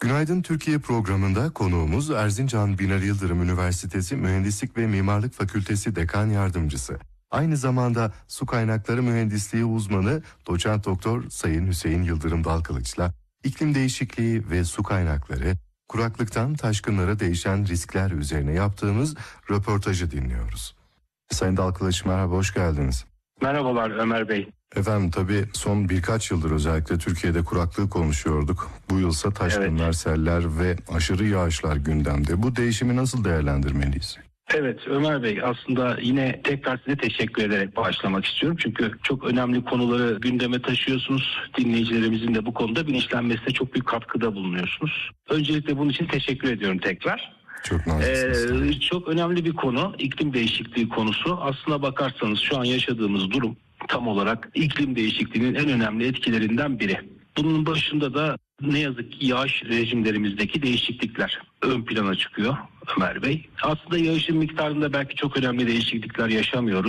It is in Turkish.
Günaydın Türkiye programında konuğumuz Erzincan Binali Yıldırım Üniversitesi Mühendislik ve Mimarlık Fakültesi Dekan Yardımcısı. Aynı zamanda su kaynakları mühendisliği uzmanı Doçent Doktor Sayın Hüseyin Yıldırım Dalkılıç'la iklim değişikliği ve su kaynakları, kuraklıktan taşkınlara değişen riskler üzerine yaptığımız röportajı dinliyoruz. Sayın Dalkılıç merhaba, hoş geldiniz. Merhabalar Ömer Bey. Efendim tabii son birkaç yıldır özellikle Türkiye'de kuraklığı konuşuyorduk. Bu yılsa taşkınlar, seller ve aşırı yağışlar gündemde. Bu değişimi nasıl değerlendirmeliyiz? Evet Ömer Bey, aslında yine tekrar size teşekkür ederek başlamak istiyorum. Çünkü çok önemli konuları gündeme taşıyorsunuz. Dinleyicilerimizin de bu konuda bilinçlenmesine çok büyük katkıda bulunuyorsunuz. Öncelikle bunun için teşekkür ediyorum tekrar. Çok naziksiniz. Çok önemli bir konu, iklim değişikliği konusu. Aslına bakarsanız şu an yaşadığımız durum tam olarak iklim değişikliğinin en önemli etkilerinden biri. Bunun başında da ne yazık ki yağış rejimlerimizdeki değişiklikler ön plana çıkıyor Ömer Bey. Aslında yağışın miktarında belki çok önemli değişiklikler yaşamıyoruz.